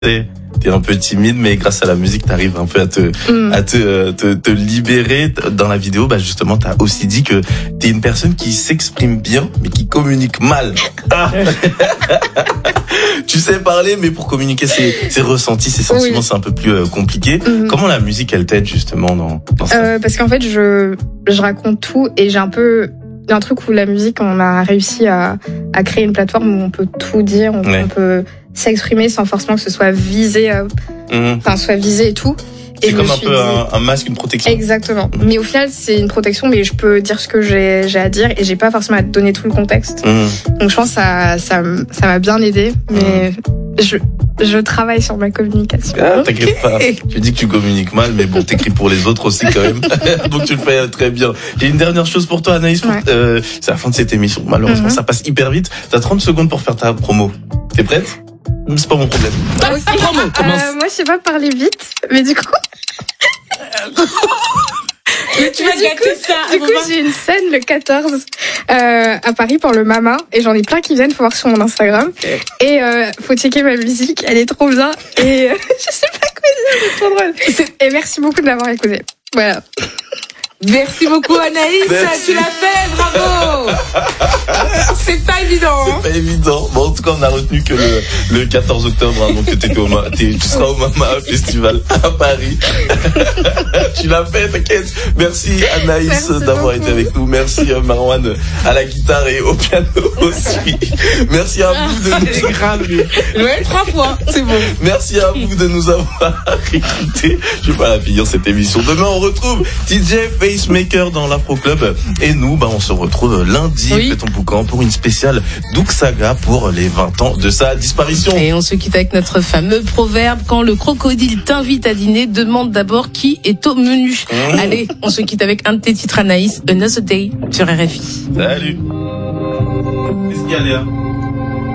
T'es un peu timide, mais grâce à la musique, t'arrives un peu à te libérer. Dans la vidéo, justement, t'as aussi dit que t'es une personne qui s'exprime bien, mais qui communique mal. Ah. Tu sais parler, mais pour communiquer ses ressentis, ses sentiments, oui, c'est un peu plus compliqué. Comment la musique, elle t'aide justement dans ça? Parce qu'en fait, je raconte tout et j'ai un truc où la musique, on a réussi à créer une plateforme où on peut tout dire, on peut s'exprimer sans forcément que ce soit visé, soit visé et tout. C'est comme un peu un masque, une protection. Exactement. Mais au final, c'est une protection, mais je peux dire ce que j'ai à dire et j'ai pas forcément à te donner tout le contexte. Donc je pense que ça m'a bien aidé, mais je travaille sur ma communication. Ah, t'inquiète pas. Tu dis que tu communiques mal, mais bon, t'écris pour les autres aussi quand même. Donc tu le fais très bien. J'ai une dernière chose pour toi, Anaïs. C'est la fin de cette émission. Malheureusement, ça passe hyper vite. T'as 30 secondes pour faire ta promo. T'es prête? C'est pas mon problème. Moi, je sais pas parler vite, mais du coup... Mais tu vas gâter ça. Du coup, j'ai une scène le 14 à Paris pour le Mama et j'en ai plein qui viennent, faut voir sur mon Instagram. Et faut checker ma musique, elle est trop bien. Et je sais pas quoi dire, c'est trop drôle. Et merci beaucoup de l'avoir écouté. Voilà. Merci beaucoup Anaïs, tu l'as fait, bravo. C'est pas évident. C'est pas évident. Bon, en tout cas, on a retenu que le 14 octobre, donc tu seras au Mama Festival à Paris. Tu l'as fait, t'inquiète. Merci Anaïs d'avoir été avec nous. Merci Marwan à la guitare et au piano aussi. Merci à vous de nous. C'est grave. Ouais, 3 fois, c'est bon. Merci à vous de nous avoir écoutés. Je vais pas la finir cette émission. Demain, on retrouve DJ Facemaker dans l'Afro Club. Et nous, on se retrouve lundi, Fais ton boucan, pour une spéciale Douk Saga pour les 20 ans de sa disparition. Et on se quitte avec notre fameux proverbe: quand le crocodile t'invite à dîner, demande d'abord qui est au menu. Allez, on se quitte avec un de tes titres, Anaïs, Another Day sur RFI. Salut. Qu'est-ce qu'il y a, Léa?